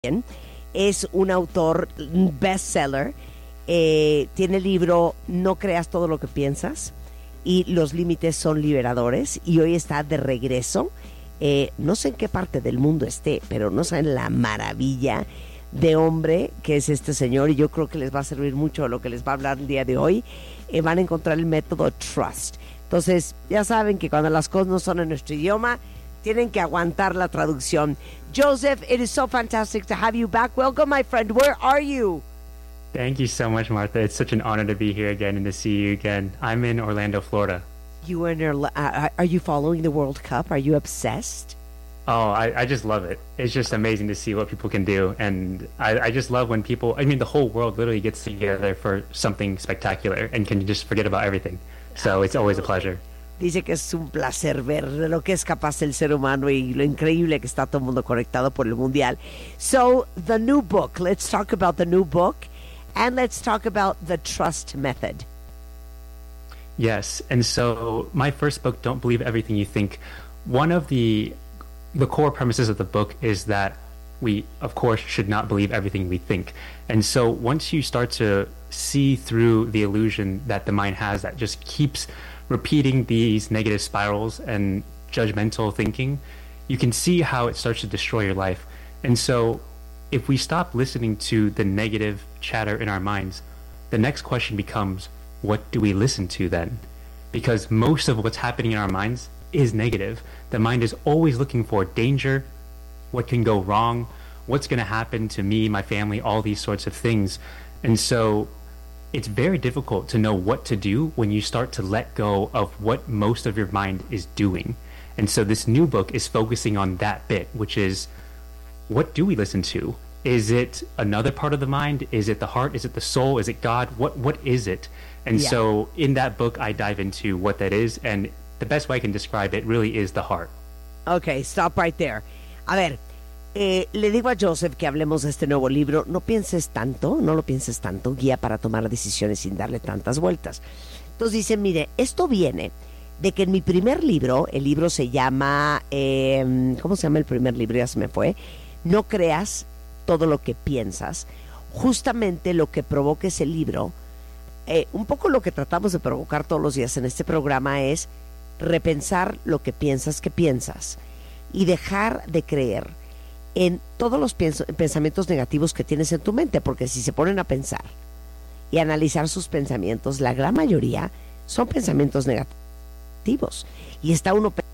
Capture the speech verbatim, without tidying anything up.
Es un autor bestseller. Eh, tiene el libro No creas todo lo que piensas y Los límites son liberadores, y hoy está de regreso. Eh, no sé en qué parte del mundo esté, pero no saben la maravilla de hombre que es este señor, y yo creo que les va a servir mucho lo que les va a hablar el día de hoy. Eh, van a encontrar el método Trust. Entonces, ya saben que cuando las cosas no son en nuestro idioma, tienen que aguantar la traducción. Joseph, it is so fantastic to have you back. Welcome, my friend. Where are you? Thank you so much, Martha. It's such an honor to be here again and to see you again. I'm in Orlando, Florida. You are in Orla- uh, are you following the World Cup? Are you obsessed? Oh, I, I just love it. It's just amazing to see what people can do. And I, I just love when people, I mean, the whole world literally gets together for something spectacular and can just forget about everything. So it's always a pleasure. Dice que es un placer ver de lo que es capaz el ser humano y lo increíble que está todo el mundo conectado por el mundial. So, the new book. Let's talk about the new book, and let's talk about the trust method. Yes, and so my first book, Don't Believe Everything You Think, one of the the core premises of the book is that we, of course, should not believe everything we think. And so once you start to see through the illusion that the mind has that just keeps repeating these negative spirals and judgmental thinking, you can see how it starts to destroy your life. And so if we stop listening to the negative chatter in our minds, the next question becomes, what do we listen to then? Because most of what's happening in our minds is negative. The mind is always looking for danger, what can go wrong, what's going to happen to me, my family, all these sorts of things. And so it's very difficult to know what to do when you start to let go of what most of your mind is doing. And so this new book is focusing on that bit, which is, what do we listen to? Is it another part of the mind? Is it the heart? Is it the soul? Is it God? What What is it? And yeah. So in that book, I dive into what that is. And the best way I can describe it really is the heart. Okay, stop right there. A ver, Eh, le digo a Joseph que hablemos de este nuevo libro. No pienses tanto, no lo pienses tanto, guía para tomar decisiones sin darle tantas vueltas. Entonces dice, mire, esto viene de que en mi primer libro, el libro se llama, eh, ¿cómo se llama el primer libro? Ya se me fue. No creas todo lo que piensas. Justamente lo que provoca ese libro, eh, un poco lo que tratamos de provocar todos los días en este programa es repensar lo que piensas que piensas y dejar de creer en todos los pienso, pensamientos negativos que tienes en tu mente, porque si se ponen a pensar y analizar sus pensamientos, la gran mayoría son pensamientos negativos, y está uno